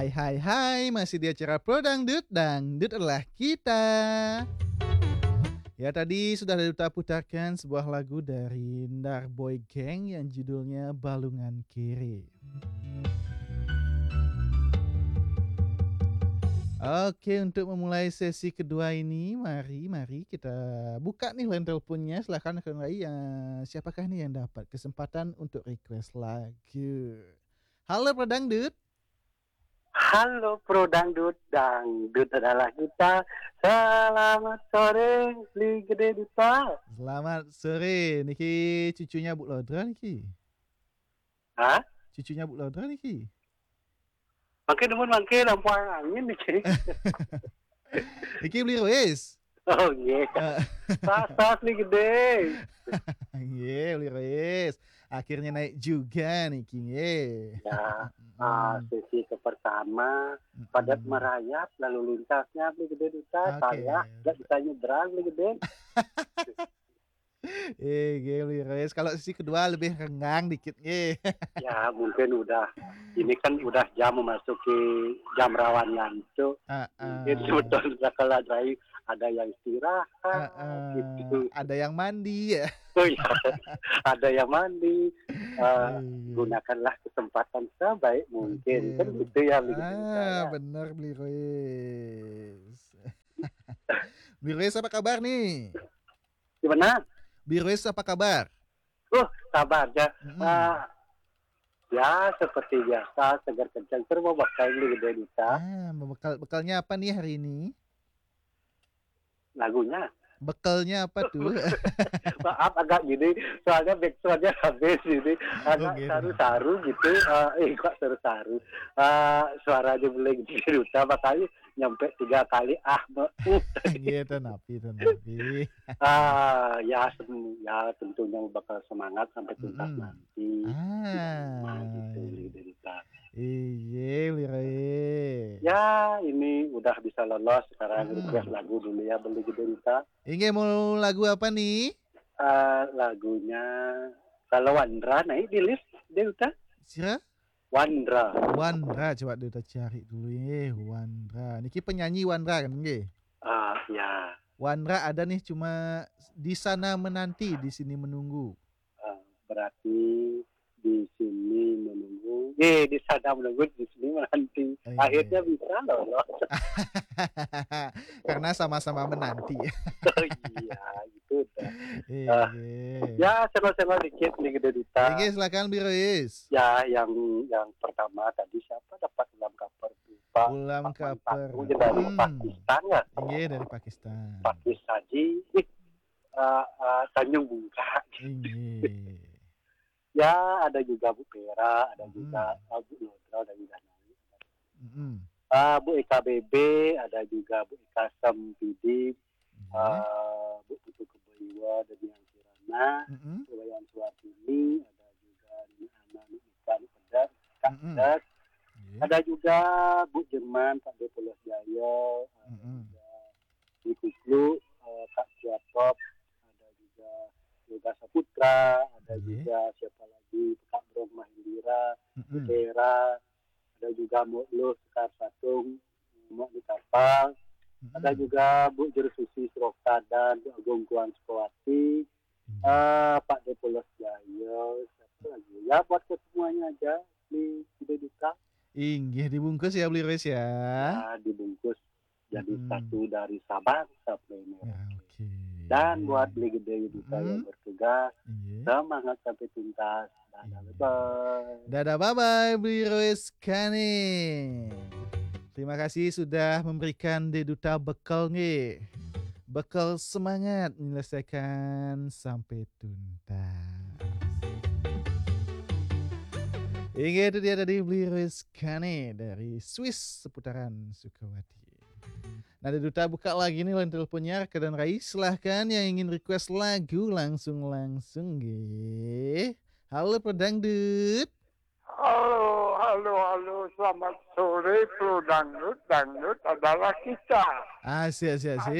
Hai, masih di acara Pro Dangdut, Dangdut adalah kita. Ya tadi sudah Duta putarkan sebuah lagu dari Ndar Boy Gang yang judulnya Balungan Kiri. Oke, untuk memulai sesi kedua ini, mari kita buka nih line teleponnya. Silahkan rekan Rai, siapakah nih yang dapat kesempatan untuk request lagu? Halo Pro Dangdut. Halo Pro Dangdut, Dangdut adalah kita. Selamat sore, Li Gede Duta. Selamat sore, Niki cucunya Bu Lodra Niki. Hah? Cucunya Bu Lodra Niki. Makin lampu angin nih. Niki beli wis. Oh iya. Tas Li Gede. Iya, beli wis. Akhirnya naik juga Niki. Ya, sesi ke pertama padat merayap lalu lintasnya Li Gede Duta. Saya nggak bisa nyebrang Li Gede. Beli wis. Kalau sesi kedua lebih renggang dikit Ya mungkin ini kan udah jam memasuki jam rawan ngantuk. Itu betul kalau ada yang istirahat gitu. Ada yang mandi ya. Oh iya, ada yang mandi. Gunakanlah kesempatan sebaik mungkin. Kan gitu ya. Benar beli wis. Beli wis apa kabar nih? Gimana? Birwis apa kabar? Kabar ya. Ya seperti biasa, segar kencang terus mau bakal Li Gede Duta. Bekalnya apa nih hari ini? Lagunya. Bekalnya apa tuh? Maaf agak gini, soalnya backsoundnya habis ini agak saru-saru gitu. Kok saru-saru? Suaranya boleh gitu, makanya nyampe 3 kali Gitu napi. Ya tentunya bakal semangat sampai tuntas nanti. Gitu. Iya, Ya, ini udah bisa lolos sekarang request lagu dulu ya, Beli Gede Duta. Ini mau lagu apa nih? Lagunya kalau Wandra naik di list Duta. Siapa? Wandra, coba Duta cari dulu Wandra. Niki penyanyi Wandra kan ya. Wandra ada nih cuma di sana menanti, di sini menunggu. Berarti di sini menunggu. Di sana menunggu, di sini menanti. Akhirnya bisa loh. Karena sama-sama menanti. Oh iya, gitu. Ya, senang-senang dikit nih Gede Duta. Silakan Birois. Ya, yang pertama tadi siapa dapat ulam kaper Pak? Ulam kaper. Dari Pakistan ya? Iya, dari Pakistan. Pakis Haji. Tanjung Bungka. Ya, ada juga Bu Pera, ada juga Bu Lodra, ada juga Nani. Bu EKBB, ada juga Bu Eka Sempidi, Bu Putu Keboiwa, dan yang Kirana, Bu Wayan Suwartini, ada juga Anak Nika Pedas, Kak Pedas, ada juga Bu Jerman, Pak Depolos Jaya, ada juga Bu Kuklu, Kak Siatop, ada juga Yoga Saputra, ada juga siapa lagi, Kak Bro Mahindira, Bu Tera, ada juga Muklu Sekar Satung, Muk di Kapal, ada juga Bu Jerususi Sroka dan Bu Agung Kuang Sukawati, Pak Depolos Jaya, siapa lagi? Ya buat ke semuanya aja di Gede Duta. Inggih dibungkus ya beli res ya. Ya dibungkus jadi satu dari Sabang sampai Merauke. Dan buat beli Gede Duta yang bertugas, semangat sampai tuntas. Dadah bye beli res Kani. Terima kasih sudah memberikan Deduta bekal bekal semangat menyelesaikan sampai tuntas. Itu dia tadi beli Rizkane dari Swiss seputaran Sukawati. Nah, Duta buka lagi nih line teleponnya Raka dan Rai. Silahkan yang ingin request lagu langsung Halo Pedangdut. Halo, selamat sore Pro Dangdut, Dangdut adalah kita. Asik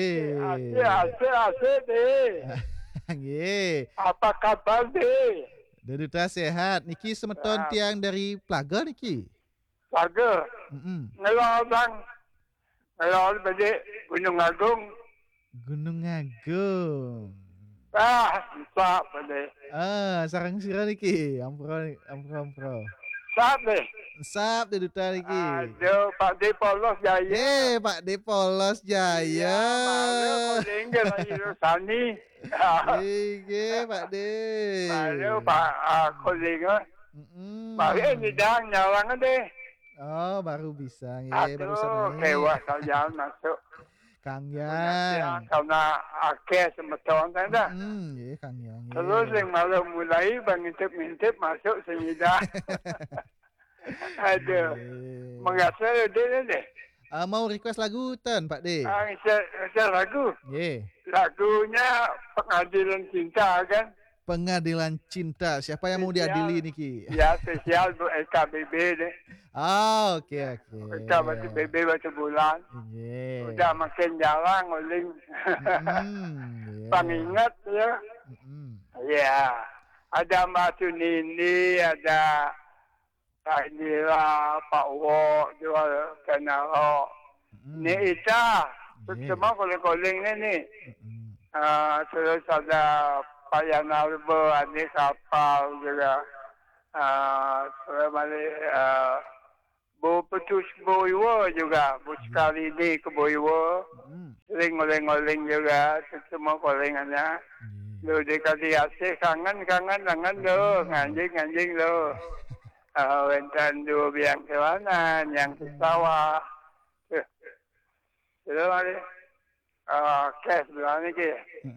deh. Apa kabar deh? Duta sehat. Niki semeton tiang dari Plaga Niki. Saga. Mm-mm. Ngelor bang. Ngelor balik Gunung Agung. Gunung Agung. Sap balik. Sarang sira niki. Ampro. Sap deh. Sap di duta niki. Ada Pak D Polos Jaya. Pak D Polos Jaya. Mana kau tinggal lagi Sani. Pak D. Mana Pak kau tinggal. Mm-mm. Mari ni dah nyawang deh. Oh, baru bisa. Baru bisa Aduh, naik. kewas jalan masuk. Kang Yang. Karena akeh semeton kan dah. Kang Yang. Terus yang malam mulai mengintip masuk senida. Aduh. Mengasal dia deh. Mau request lagu Tan, Pak D? Saya lagu. Lagunya Pengadilan Cinta kan. Pengadilan Cinta. Siapa yang mau diadili niki? Ya, spesial untuk SKBB deh. Oke. SKBB baca bulan. Udah makin jarang uling. Pengingat ya. Ya. Ada Mbak Sunini, ada Kak Indira, Pak Wo, juga Kenaro. Ni Ita. Semua koling-koling ni. Terus ada Pak Yanarba, Anik Kapal juga. Balik Bu Petus Boywo juga. Bu sekali ni ke Boywo. Sering ngoling-ngoling juga. Semua kolingannya. Lu dikasih asih kangen lo. Anjing lo. Wentan dua biang kewanan yang ke sawah. Terus balik. Kes bilang ni ke.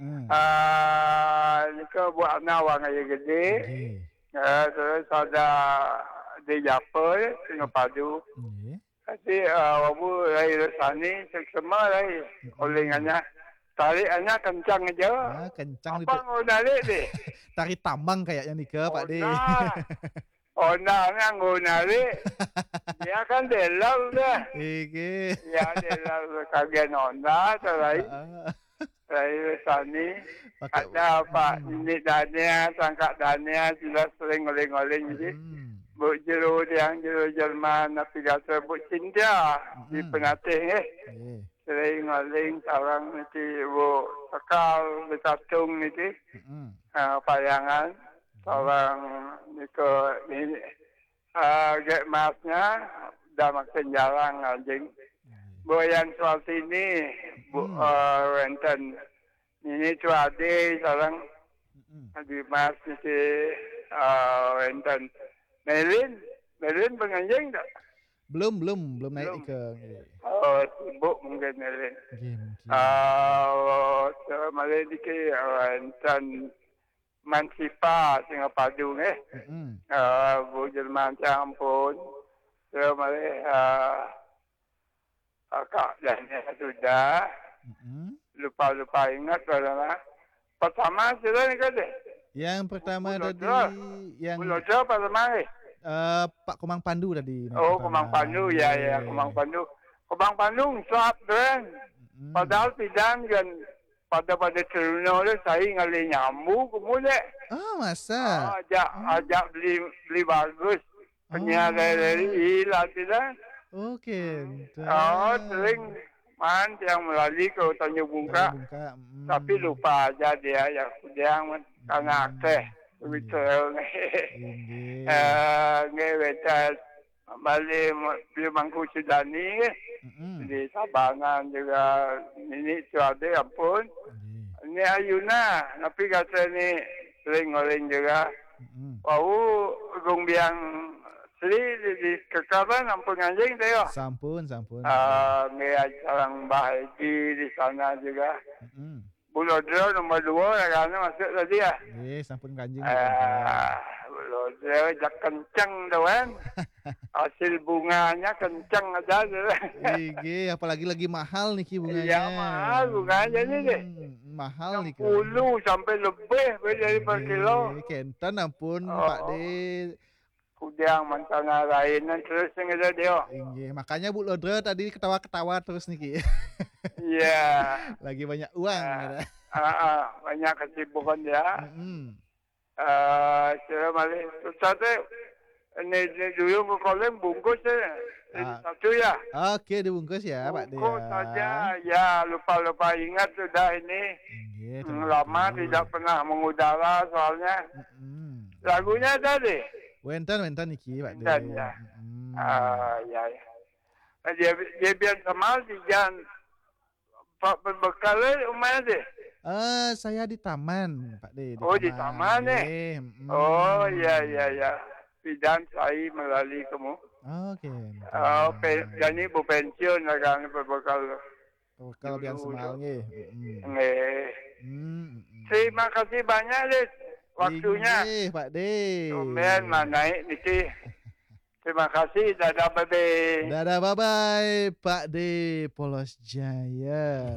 Ni ke buat nawang aja gede. Terus ada di Japel, tengah padu. Jadi wabu dari Resani, semua dari kolingannya. Tarikannya kencang aja. Kencang apa mau narik deh? Tarik tambang kayaknya nih ke Pak D. Onanya nggak narik. Dia kan delau dah. Ya delau kagian onda, terai. Dari Resani. Ada Pak Nini Dania, Sangkak Dania, sudah sering ngoling-ngoling jadi. Bu Jero yang Jero Jerman, navigator Bu Cinta di Penatih sering ngoling seorang nanti Bu Sekal di Tatung nanti payangan seorang ini get masnya dah makin jarang anjing. Bu yang soal sini Bu Renten ini cuade seorang di mas nanti Renten. Melin penganjing tak? Belum naik ke. Sibuk mungkin Melin. Melin ke Anton Mansipa tengah padu Bu Jerman campun. Melin Kak Dania sudah. Lupa ingat kalau pertama sudah ni kata. Yang pertama tadi yang Pulau pertama Pak Komang Pandu tadi. Komang Pandu ya Komang Pandu. Komang Pandu sap kan. Padahal pidang kan pada teruno le saya ngali nyamuk kemudian. Masa? Ajak beli bagus. Penyiar dari hilang tidak. Sering man yang melalui ke Tanjung Bungka. Tapi lupa aja dia yang karena akses begitu ngewetas balik di Mangku Sudani di Sabangan juga ini cuaca ampun ini ayuna tapi kata ni sering ngoling juga gumbiang Sri di kekaban ampun anjing teo sampun orang Bahaji di sana juga Pulau Dero nombor 2 karena masuk tadi ya. Sampun kanjing. Pulau Dero jak kencang tu kan. Hasil bunganya kencang aja tu. Apalagi lagi mahal nih bunganya. Ya mahal bunganya ni deh. Mahal nih. 60 sampai lebih dari per kilo. Kentan ampun Pak D. Kudang mantana lain terus ngada dia. Makanya Bu Lodra tadi ketawa-ketawa terus nih. Iya. Lagi banyak uang. Banyak kesibukan dia. Saya malah susah tu Ini dulu ke kolem bungkus satu ya. Oke, dibungkus ya, Pak De. Bungkus saja. Ya, lupa ingat sudah ini. Lama tidak pernah mengudara soalnya. Lagunya tadi. Wenten iki, Pak De. Ya. Ya. Dia biar sama jangan Pak berbekalnya umumnya deh. Saya di taman, Pak De. Di taman nih. Oh, ya. Bidang saya melalui kamu. Oke. Jadi bu pensiun agak berbekal. Berbekal biar semal nggih. Terima kasih banyak deh waktunya. Pak De. Kemudian naik niki. Terima kasih. Dadah bye. Dadah bye Pak De Polos Jaya.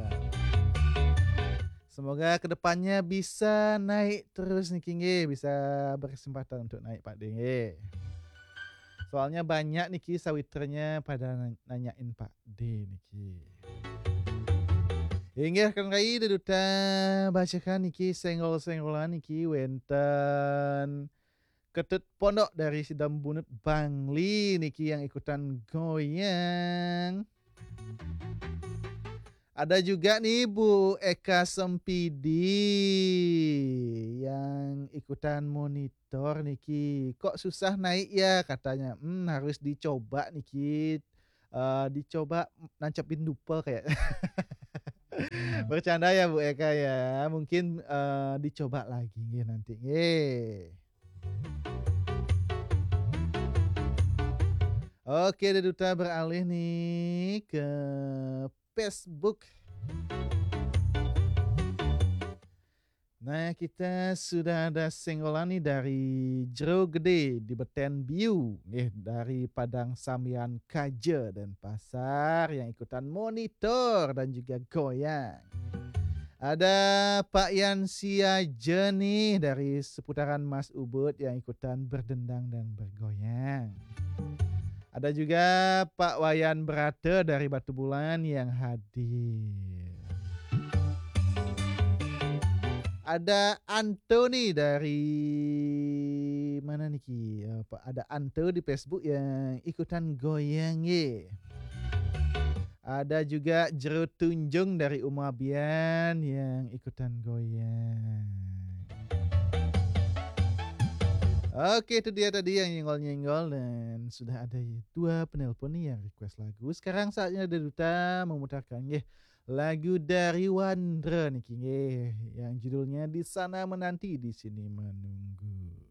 Semoga kedepannya bisa naik terus nih King, bisa berkesempatan untuk naik Pak De. Soalnya banyak nih sawiternya pada nanyain Pak D nih. Hingga kan kai duta bacakan nih senggol-senggolan nih wenten Ketut Pondok dari Sidam Bunut Bangli niki yang ikutan goyang. Ada juga nih Bu Eka Sempidi yang ikutan monitor niki. Kok susah naik ya katanya. Harus dicoba niki. Dicoba nancapin dupel kayak. Bercanda ya Bu Eka ya. Mungkin dicoba lagi nanti. Oke, Duta beralih nih ke Facebook. Nah, kita sudah ada senggolan nih dari Jero Gede di Beten Biu, dari Padang Samian Kaje dan Pasar yang ikutan monitor dan juga goyang. Ada Pak Yansia Jeni dari seputaran Mas Ubud yang ikutan berdendang dan bergoyang. Ada juga Pak Wayan Brate dari Batu Bulan yang hadir. Ada Antoni dari mana nih ada Anto di Facebook yang ikutan goyang ye. Ada juga Jero Tunjung dari Umabian yang ikutan goyang. Oke, itu dia tadi yang nyenggol-nyenggol dan sudah ada 2 penelpon nih yang request lagu. Sekarang saatnya ada Duta memutarkan lagu dari Wandra nih yang judulnya Di Sana Menanti Di Sini Menunggu.